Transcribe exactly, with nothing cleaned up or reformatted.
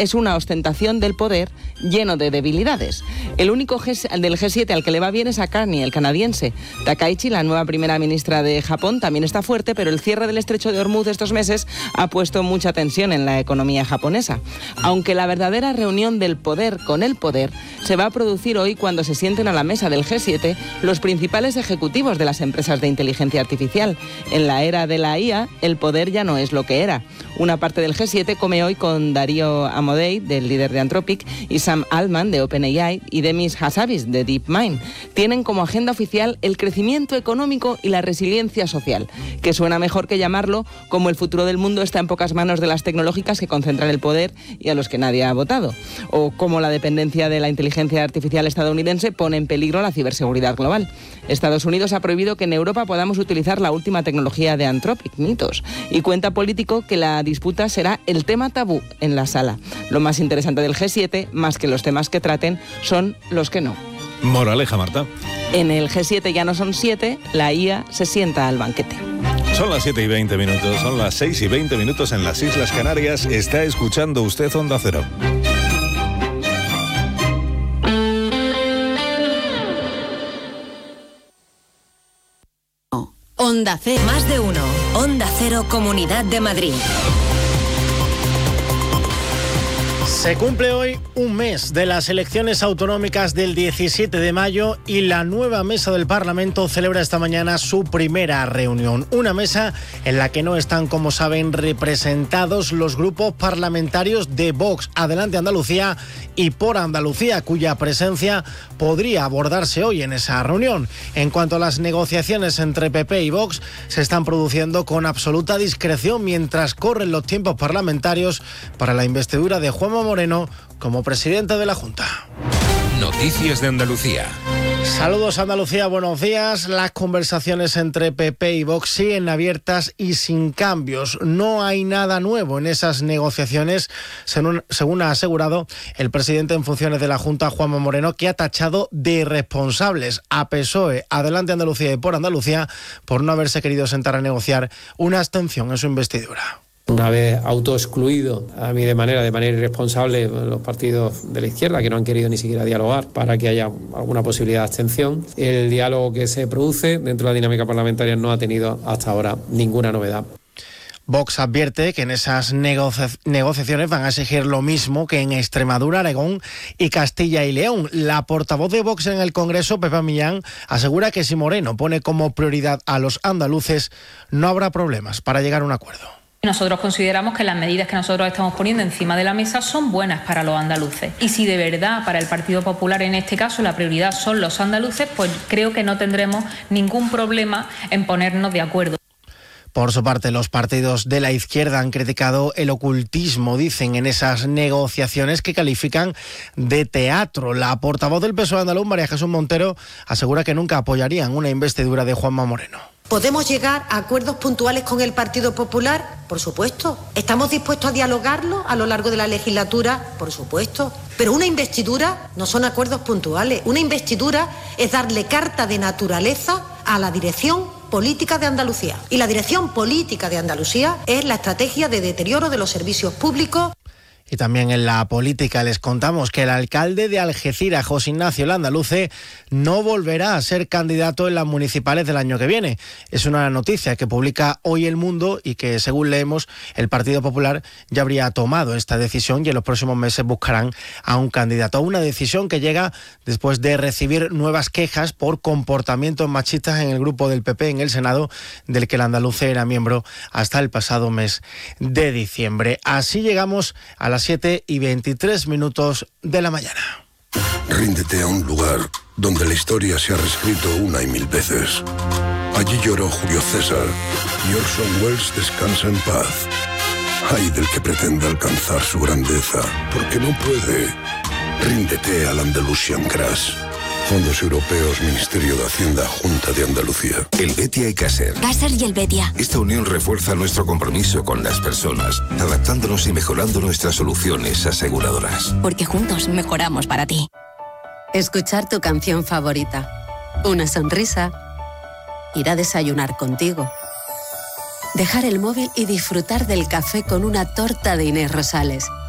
es una ostentación del poder lleno de debilidades. El único G, del G siete al que le va bien es a Carney, el canadiense. Takaichi, la nueva primera ministra de Japón, también está fuerte, pero el cierre del estrecho de Hormuz estos meses ha puesto mucha tensión en la economía japonesa. Aunque la verdadera reunión del poder con el poder se va a producir hoy cuando se sienten a la mesa del G siete los principales ejecutivos de las empresas de inteligencia artificial. En la era de la I A, el poder ya no es lo que era. Una parte del G siete come hoy con Darío Amodei, del líder de Anthropic, y Sam Altman, de OpenAI, y Demis Hassabis, de DeepMind. Tienen como agenda oficial el crecimiento económico y la resiliencia social, que suena mejor que llamarlo como el futuro del mundo está en pocas manos de las tecnológicas que concentran el poder y a los que nadie ha votado, o como la dependencia de la inteligencia artificial estadounidense pone en peligro la ciberseguridad global. Estados Unidos ha prohibido que en Europa podamos utilizar la última tecnología de Anthropic, mitos, y cuenta Político que la disputa será el tema tabú en la sala. Lo más interesante del G siete, más que los temas que traten, son los que no. Moraleja, Marta. En el G siete ya no son siete, la I A se sienta al banquete. Son las siete y veinte minutos, son las seis y veinte minutos en las Islas Canarias. Está escuchando usted Onda Cero. Onda Cero. Más de uno. Onda Cero, Comunidad de Madrid. Se cumple hoy un mes de las elecciones autonómicas del diecisiete de mayo y la nueva mesa del Parlamento celebra esta mañana su primera reunión. Una mesa en la que no están, como saben, representados los grupos parlamentarios de Vox, Adelante Andalucía y Por Andalucía, cuya presencia podría abordarse hoy en esa reunión. En cuanto a las negociaciones entre P P y Vox, se están produciendo con absoluta discreción mientras corren los tiempos parlamentarios para la investidura de Juanma Moreno como presidente de la Junta. Noticias de Andalucía. Saludos Andalucía, buenos días. Las conversaciones entre P P y Vox siguen abiertas y sin cambios. No hay nada nuevo en esas negociaciones, según ha asegurado el presidente en funciones de la Junta, Juanma Moreno, que ha tachado de irresponsables a P S O E, Adelante Andalucía y Por Andalucía por no haberse querido sentar a negociar una abstención en su investidura. Una vez autoexcluido a mí de manera, de manera irresponsable los partidos de la izquierda que no han querido ni siquiera dialogar para que haya alguna posibilidad de abstención, el diálogo que se produce dentro de la dinámica parlamentaria no ha tenido hasta ahora ninguna novedad. Vox advierte que en esas negoci- negociaciones van a exigir lo mismo que en Extremadura, Aragón y Castilla y León. La portavoz de Vox en el Congreso, Pepa Millán, asegura que si Moreno pone como prioridad a los andaluces, no habrá problemas para llegar a un acuerdo. Nosotros consideramos que las medidas que nosotros estamos poniendo encima de la mesa son buenas para los andaluces. Y si de verdad para el Partido Popular en este caso la prioridad son los andaluces, pues creo que no tendremos ningún problema en ponernos de acuerdo. Por su parte, los partidos de la izquierda han criticado el ocultismo, dicen, en esas negociaciones que califican de teatro. La portavoz del P S O E andaluz, María Jesús Montero, asegura que nunca apoyarían una investidura de Juanma Moreno. ¿Podemos llegar a acuerdos puntuales con el Partido Popular? Por supuesto. ¿Estamos dispuestos a dialogarlo a lo largo de la legislatura? Por supuesto. Pero una investidura no son acuerdos puntuales. Una investidura es darle carta de naturaleza a la dirección política de Andalucía. Y la dirección política de Andalucía es la estrategia de deterioro de los servicios públicos. Y también en la política les contamos que el alcalde de Algeciras, José Ignacio Landaluce, no volverá a ser candidato en las municipales del año que viene. Es una noticia que publica hoy El Mundo y que, según leemos, el Partido Popular ya habría tomado esta decisión y en los próximos meses buscarán a un candidato. Una decisión que llega después de recibir nuevas quejas por comportamientos machistas en el grupo del P P en el Senado, del que Landaluce era miembro hasta el pasado mes de diciembre. Así llegamos a las siete y veintitrés minutos de la mañana. Ríndete a un lugar donde la historia se ha reescrito una y mil veces. Allí lloró Julio César y Orson Welles descansa en paz. Ay del que pretenda alcanzar su grandeza, porque no puede. Ríndete al Andalusian Crash. Fondos Europeos, Ministerio de Hacienda, Junta de Andalucía. El Betia y Caser. Caser y el Betia. Esta unión refuerza nuestro compromiso con las personas, adaptándonos y mejorando nuestras soluciones aseguradoras. Porque juntos mejoramos para ti. Escuchar tu canción favorita. Una sonrisa. Ir a desayunar contigo. Dejar el móvil y disfrutar del café con una torta de Inés Rosales.